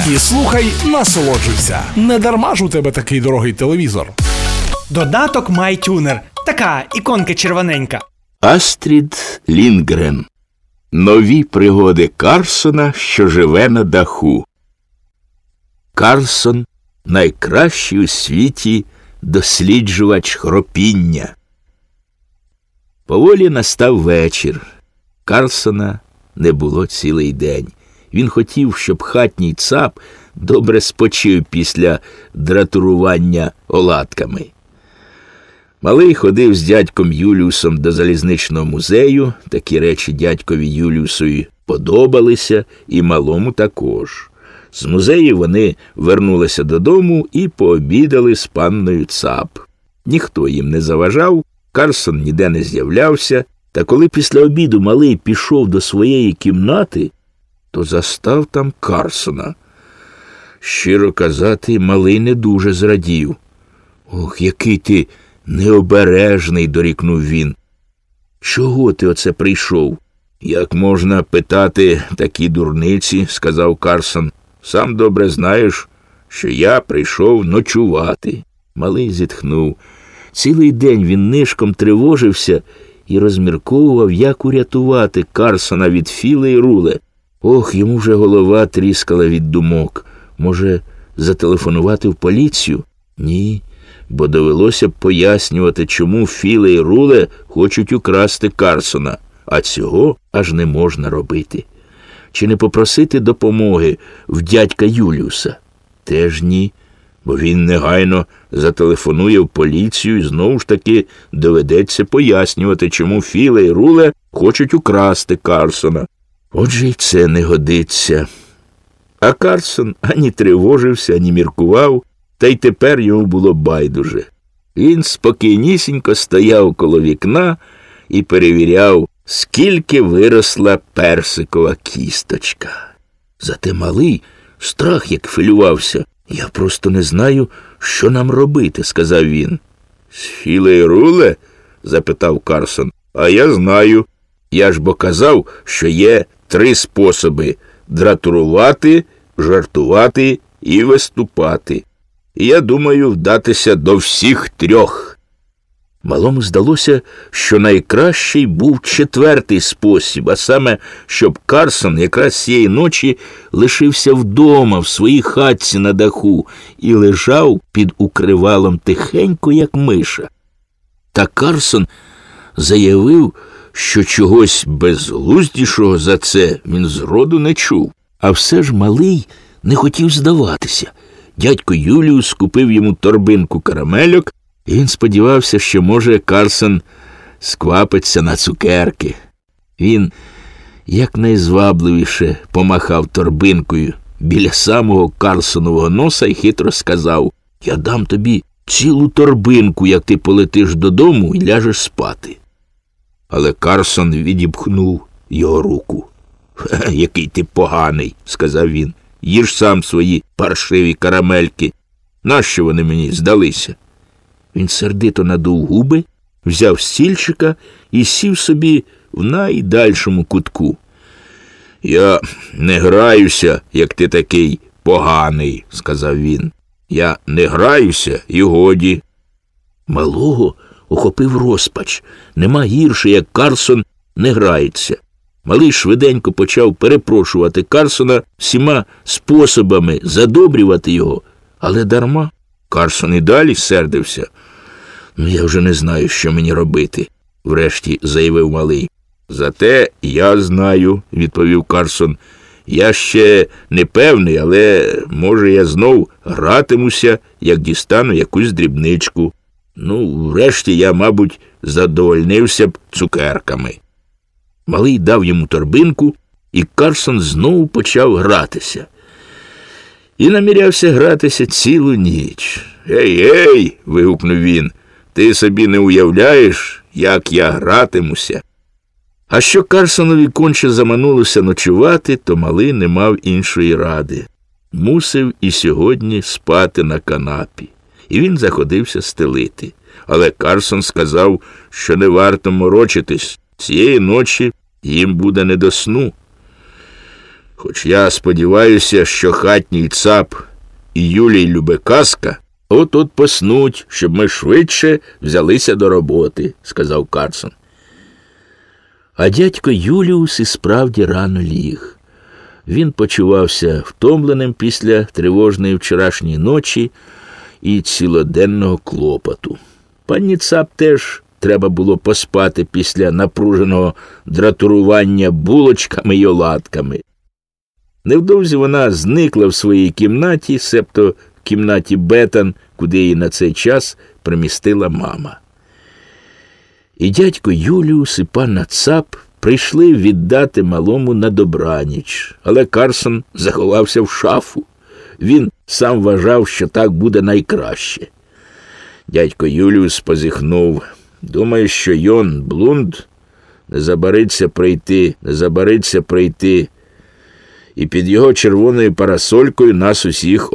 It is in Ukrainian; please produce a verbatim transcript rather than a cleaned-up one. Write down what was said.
І слухай, насолоджуйся. Не дарма ж у тебе такий дорогий телевізор. Додаток MyTuner. Така іконка червоненька. Астрід Лінгрен. Нові пригоди Карлсона, що живе на даху. Карлсон – найкращий у світі досліджувач хропіння. Поволі настав вечір. Карлсона не було цілий день. Він хотів, щоб хатній цап добре спочив після дратурування оладками. Малий ходив з дядьком Юліусом до залізничного музею. Такі речі дядькові Юліусові подобалися, і малому також. З музею вони вернулися додому і пообідали з панною Цап. Ніхто їм не заважав, Карлсон ніде не з'являвся, та коли після обіду малий пішов до своєї кімнати, то застав там Карлсона. Щиро казати, малий не дуже зрадів. «Ох, який ти необережний», – дорікнув він. «Чого ти оце прийшов?» «Як можна питати такі дурниці», – сказав Карлсон. «Сам добре знаєш, що я прийшов ночувати». Малий зітхнув. Цілий день він нишком тривожився і розмірковував, як урятувати Карлсона від Філа і Руле. Ох, йому вже голова тріскала від думок. Може, зателефонувати в поліцію? Ні, бо довелося б пояснювати, чому Філа і Руле хочуть украсти Карлсона, а цього аж не можна робити. Чи не попросити допомоги в дядька Юліуса? Теж ні, бо він негайно зателефонує в поліцію і знову ж таки доведеться пояснювати, чому Філа і Руле хочуть украсти Карлсона. Отже, й це не годиться. А Карлсон ані тривожився, ані міркував, та й тепер йому було байдуже. Він спокійнісінько стояв коло вікна і перевіряв, скільки виросла персикова кісточка. Зате малий страх як хвилювався. «Я просто не знаю, що нам робити», – сказав він. «З Філа і Руле?» – запитав Карлсон. «А я знаю. Я ж бо казав, що є три способи – дратурувати, жартувати і виступати. І я думаю вдатися до всіх трьох». Малому здалося, що найкращий був четвертий спосіб, а саме, щоб Карлсон якраз цієї ночі лишився вдома в своїй хатці на даху і лежав під укривалом тихенько, як миша. Та Карлсон заявив, що чогось безглуздішого за це він зроду не чув. А все ж малий не хотів здаватися. Дядько Юліус купив йому торбинку карамельок, і він сподівався, що, може, Карлсон сквапиться на цукерки. Він якнайзвабливіше помахав торбинкою біля самого Карлсонового носа і хитро сказав: «Я дам тобі цілу торбинку, як ти полетиш додому і ляжеш спати». Але Карлсон відіпхнув його руку. «Який ти поганий», – сказав він. «Їж сам свої паршиві карамельки. Нащо вони мені здалися?» Він сердито надув губи, взяв стільчика і сів собі в найдальшому кутку. «Я не граюся, як ти такий поганий», – сказав він. «Я не граюся і годі». Малого охопив розпач. Нема гірше, як Карлсон не грається. Малий швиденько почав перепрошувати Карлсона всіма способами задобрювати його, але дарма. Карлсон і далі сердився. «Ну, я вже не знаю, що мені робити», – врешті заявив малий. «Зате я знаю», – відповів Карлсон. «Я ще не певний, але, може, я знов гратимуся, як дістану якусь дрібничку. Ну, врешті я, мабуть, задовольнився б цукерками». Малий дав йому торбинку, і Карлсон знову почав гратися. І намірявся гратися цілу ніч. «Ей, ей!» – вигукнув він. «Ти собі не уявляєш, як я гратимуся?» А що Карлсонові конче заманулося ночувати, то малий не мав іншої ради. Мусив і сьогодні спати на канапі. І він заходився стелити. Але Карлсон сказав, що не варто морочитись. Цієї ночі їм буде не до сну. Хоч я сподіваюся, що хатній цап і Юлій любе казка, от-от поснуть, щоб ми швидше взялися до роботи, сказав Карсон. А дядько Юліус і справді рано ліг. Він почувався втомленим після тривожної вчорашньої ночі і цілоденного клопоту. Пані цап теж треба було поспати після напруженого дратурування булочками й оладками. Невдовзі вона зникла в своїй кімнаті, себто в кімнаті Бетан, куди її на цей час примістила мама. І дядько Юліус, і панна цап прийшли віддати малому на добраніч, але Карсон заховався в шафу. Він сам вважав, що так буде найкраще. Дядько Юліус позіхнув. Думаю, що Йон Блунд не забариться прийти, не забариться прийти, і під його червоною парасолькою нас усіх